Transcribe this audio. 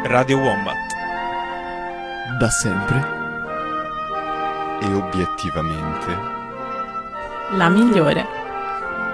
Radio Wombat. Da sempre. E obiettivamente la migliore.